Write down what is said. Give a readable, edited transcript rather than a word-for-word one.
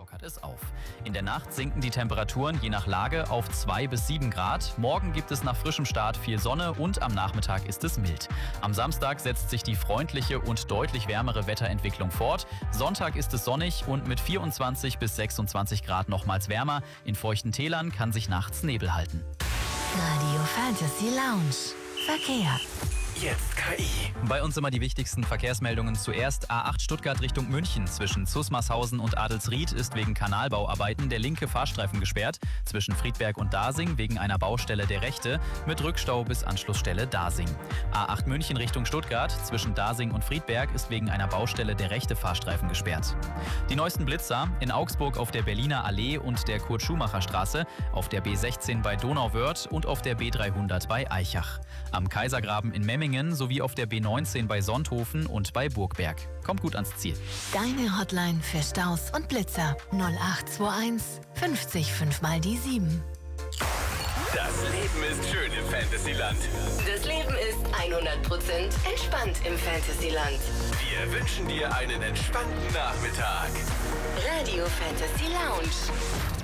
lockert es auf. In der Nacht sinken die Temperaturen je nach Lage auf 2 bis 7 Grad. Morgen gibt es nach frischem Start viel Sonne und am Nachmittag ist es mild. Am Samstag setzt sich die freundliche und deutlich wärmere Wetterentwicklung fort. Sonntag ist es sonnig und mit 24 bis 26 Grad nochmals wärmer. In feuchten Tälern kann sich nachts Nebel halten. Radio Fantasy Lounge. Verkehr. Jetzt KI. Bei uns immer die wichtigsten Verkehrsmeldungen. Zuerst A8 Stuttgart Richtung München. Zwischen Zusmarshausen und Adelsried ist wegen Kanalbauarbeiten der linke Fahrstreifen gesperrt. Zwischen Friedberg und Dasing wegen einer Baustelle der rechte. Mit Rückstau bis Anschlussstelle Dasing. A8 München Richtung Stuttgart. Zwischen Dasing und Friedberg ist wegen einer Baustelle der rechte Fahrstreifen gesperrt. Die neuesten Blitzer in Augsburg auf der Berliner Allee und der Kurt-Schumacher-Straße, auf der B16 bei Donauwörth und auf der B300 bei Aichach. Am Kaisergraben in Memmingen sowie auf der B19 bei Sonthofen und bei Burgberg. Kommt gut ans Ziel. Deine Hotline für Staus und Blitzer 0821 50 5 mal die 7. Das Leben ist schön im Fantasyland. Das Leben ist 100% entspannt im Fantasyland. Wir wünschen dir einen entspannten Nachmittag. Radio Fantasy Lounge.